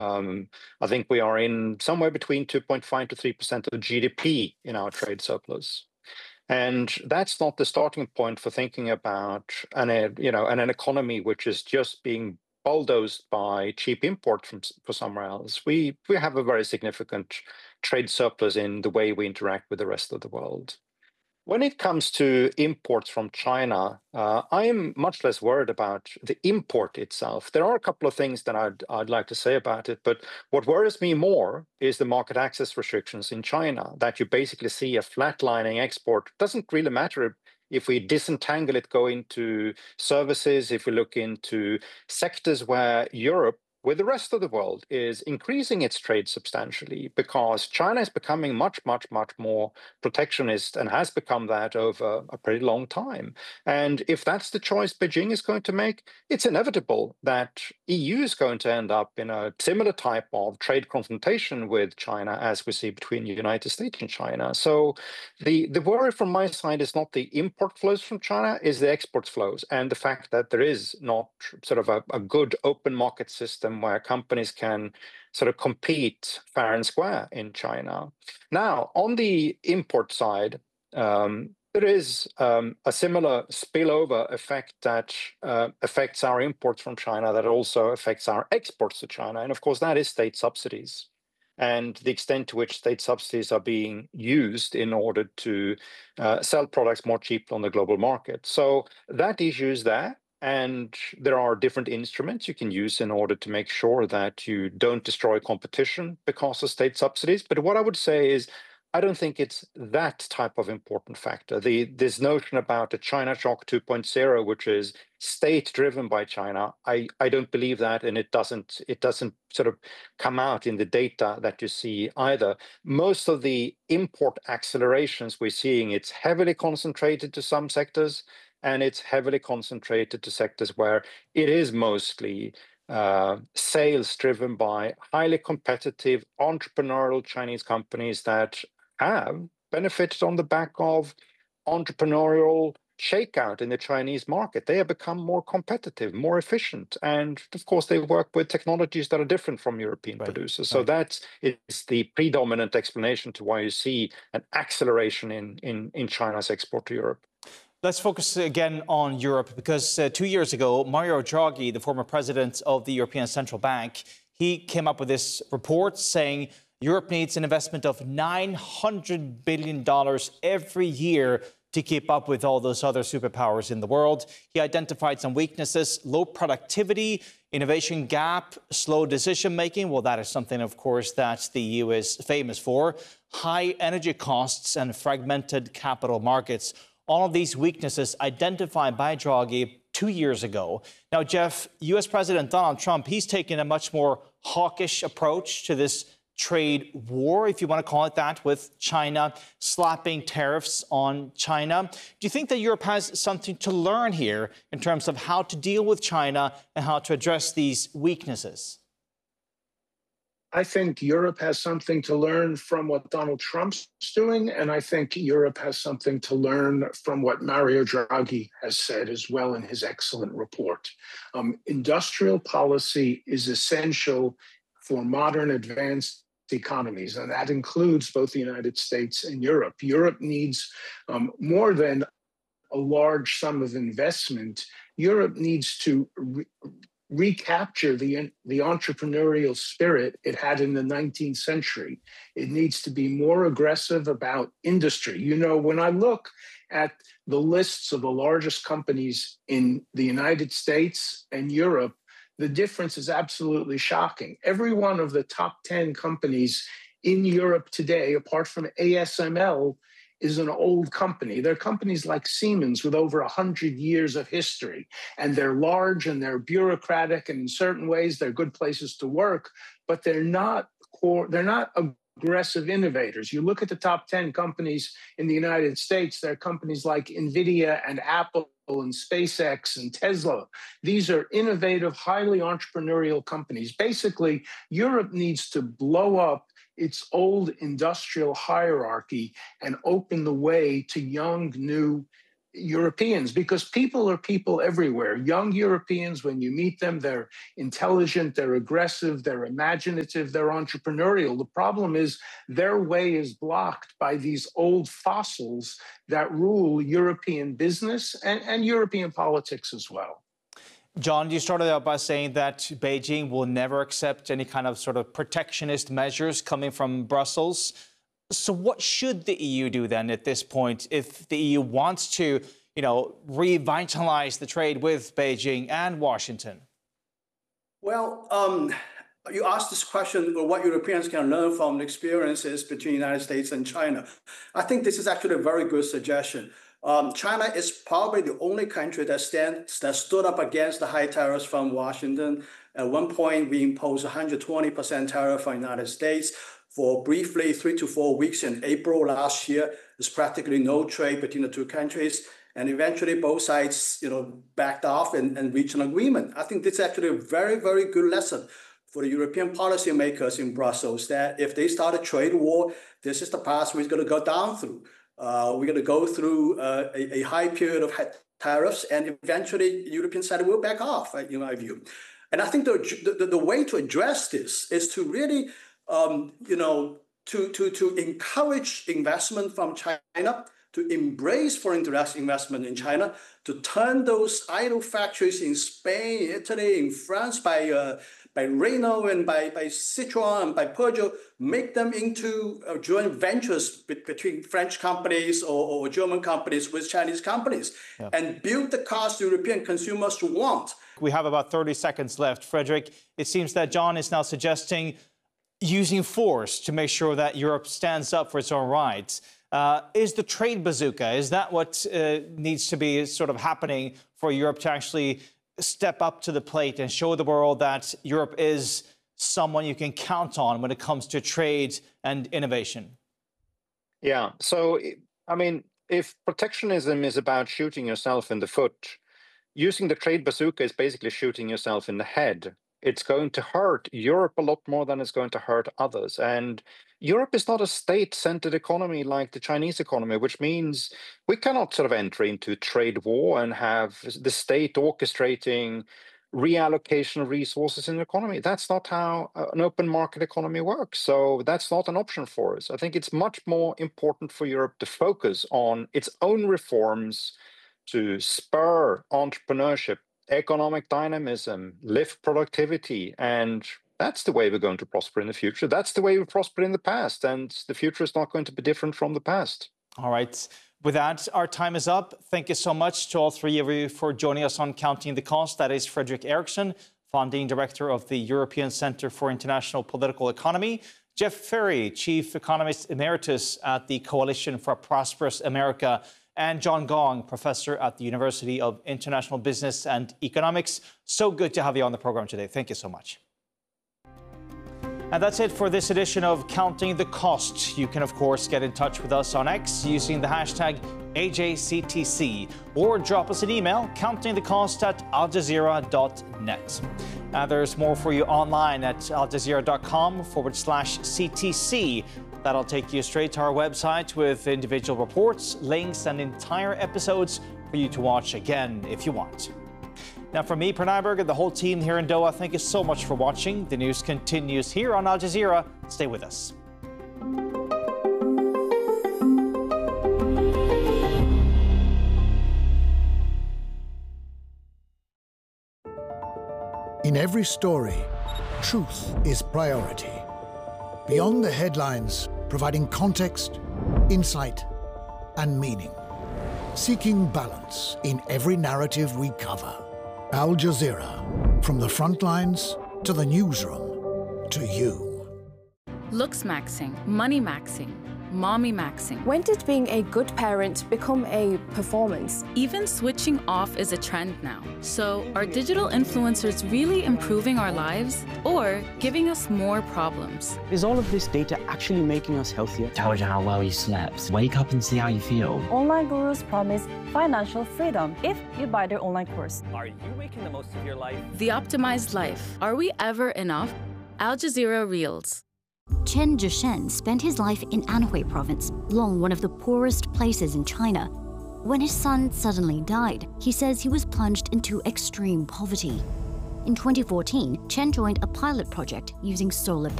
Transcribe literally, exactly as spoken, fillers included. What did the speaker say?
Um, I think we are in somewhere between two point five to three percent of G D P in our trade surplus. And that's not the starting point for thinking about an, uh, you know, an, an economy which is just being bulldozed by cheap import from s- for somewhere else. We we have a very significant trade surplus in the way we interact with the rest of the world. When it comes to imports from China, uh, I am much less worried about the import itself. There are a couple of things that I'd, I'd like to say about it, but what worries me more is the market access restrictions in China, that you basically see a flatlining export. Doesn't really matter if we disentangle it, go into services, if we look into sectors where Europe with the rest of the world is increasing its trade substantially because China is becoming much, much, much more protectionist and has become that over a pretty long time. And if that's the choice Beijing is going to make, it's inevitable that E U is going to end up in a similar type of trade confrontation with China as we see between the United States and China. So the, the worry from my side is not the import flows from China, is the export flows and the fact that there is not sort of a, a good open market system where companies can sort of compete fair and square in China. Now, on the import side, um, there is um, a similar spillover effect that uh, affects our imports from China that also affects our exports to China. And of course, that is state subsidies and the extent to which state subsidies are being used in order to uh, sell products more cheaply on the global market. So that issue is there. And there are different instruments you can use in order to make sure that you don't destroy competition because of state subsidies. But what I would say is, I don't think it's that type of important factor. The this notion about a China shock 2.0, which is state driven by China, I, I don't believe that, and it doesn't it doesn't sort of come out in the data that you see either. Most of the import accelerations we're seeing, it's heavily concentrated to some sectors, and it's heavily concentrated to sectors where it is mostly uh, sales driven by highly competitive entrepreneurial Chinese companies that have benefited on the back of entrepreneurial shakeout in the Chinese market. They have become more competitive, more efficient, and of course they work with technologies that are different from European Right, producers. So right. that is the predominant explanation to why you see an acceleration in, in, in China's export to Europe. Let's focus again on Europe, because uh, two years ago, Mario Draghi, the former president of the European Central Bank, he came up with this report saying Europe needs an investment of nine hundred billion dollars every year to keep up with all those other superpowers in the world. He identified some weaknesses: low productivity, innovation gap, slow decision making. Well, that is something, of course, that the E U is famous for. High energy costs and fragmented capital markets. All of these weaknesses identified by Draghi two years ago. Now, Jeff, U S President Donald Trump, he's taken a much more hawkish approach to this trade war, if you want to call it that, with China, slapping tariffs on China. Do you think that Europe has something to learn here in terms of how to deal with China and how to address these weaknesses? I think Europe has something to learn from what Donald Trump's doing, and I think Europe has something to learn from what Mario Draghi has said as well in his excellent report. Um, industrial policy is essential for modern advanced economies, and that includes both the United States and Europe. Europe needs um, more than a large sum of investment. Europe needs to re- recapture the, the entrepreneurial spirit it had in the nineteenth century. It needs to be more aggressive about industry. You know, when I look at the lists of the largest companies in the United States and Europe, the difference is absolutely shocking. Every one of the top ten companies in Europe today, apart from A S M L, is an old company. They're companies like Siemens with over one hundred years of history, and they're large and they're bureaucratic, and in certain ways they're good places to work, but they're not core, they're not aggressive innovators. You look at the top ten companies in the United States, they're companies like NVIDIA and Apple and SpaceX and Tesla. These are innovative, highly entrepreneurial companies. Basically, Europe needs to blow up its old industrial hierarchy and open the way to young, new Europeans, because people are people everywhere. Young Europeans, when you meet them, they're intelligent, they're aggressive, they're imaginative, they're entrepreneurial. The problem is their way is blocked by these old fossils that rule European business and, and European politics as well. John, you started out by saying that Beijing will never accept any kind of sort of protectionist measures coming from Brussels. So what should the E U do then at this point if the E U wants to, you know, revitalize the trade with Beijing and Washington? Well, um, you asked this question, well, what Europeans can learn from the experiences between the United States and China. I think this is actually a very good suggestion. Um, China is probably the only country that, stand, that stood up against the high tariffs from Washington. At one point, we imposed one hundred twenty percent tariff on the United States. For briefly three to four weeks in April last year, there's practically no trade between the two countries. And eventually both sides, you know, backed off and, and reached an agreement. I think this is actually a very, very good lesson for the European policymakers in Brussels, that if they start a trade war, this is the path we're going to go down through. Uh, we're going to go through uh, a, a high period of tariffs, and eventually the European side will back off, in my view. And I think the, the, the way to address this is to really Um, you know, to, to, to encourage investment from China, to embrace foreign direct investment in China, to turn those idle factories in Spain, Italy, in France by uh, by Renault and by, by Citroën and by Peugeot, make them into uh, joint ventures be between French companies or, or German companies with Chinese companies, yeah. and build the cars European consumers want. We have about thirty seconds left. Frederick, it seems that John is now suggesting using force to make sure that Europe stands up for its own rights. Uh, is the trade bazooka, is that what uh, needs to be sort of happening for Europe to actually step up to the plate and show the world that Europe is someone you can count on when it comes to trade and innovation? Yeah, so, I mean, if protectionism is about shooting yourself in the foot, using the trade bazooka is basically shooting yourself in the head. It's going to hurt Europe a lot more than it's going to hurt others. And Europe is not a state-centered economy like the Chinese economy, which means we cannot sort of enter into trade war and have the state orchestrating reallocation of resources in the economy. That's not how an open market economy works. So that's not an option for us. I think it's much more important for Europe to focus on its own reforms to spur entrepreneurship, economic dynamism, lift productivity, and that's the way we're going to prosper in the future. That's the way we prospered in the past, and the future is not going to be different from the past. All right. With that, our time is up. Thank you so much to all three of you for joining us on Counting the Cost. That is Frederick Eriksson, Founding Director of the European Center for International Political Economy, Jeff Ferry, Chief Economist Emeritus at the Coalition for a Prosperous America, and John Gong, Professor at the University of International Business and Economics. So good to have you on the program today. Thank you so much. And that's it for this edition of Counting the Cost. You can, of course, get in touch with us on X using the hashtag A J C T C or drop us an email, countingthecost at al jazeera dot net. Now, there's more for you online at aljazeera.com forward slash CTC. That'll take you straight to our website with individual reports, links, and entire episodes for you to watch again if you want. Now, from me, Per Nyberg, and the whole team here in Doha, thank you so much for watching. The news continues here on Al Jazeera. Stay with us. In every story, truth is priority. Beyond the headlines, providing context, insight, and meaning. Seeking balance in every narrative we cover. Al Jazeera, from the front lines to the newsroom, to you. Looks maxing, money maxing, mommy maxing. When did being a good parent become a performance? Even switching off is a trend now. So are digital influencers really improving our lives or giving us more problems? Is all of this data actually making us healthier? Tells you how well you slept. Wake up and see how you feel. Online gurus promise financial freedom if you buy their online course. Are you making the most of your life? The Optimized Life. Are we ever enough? Al Jazeera Reels. Chen Zhishen spent his life in Anhui province, Long, one of the poorest places in China. When his son suddenly died, he says he was plunged into extreme poverty. In twenty fourteen, Chen joined a pilot project using solar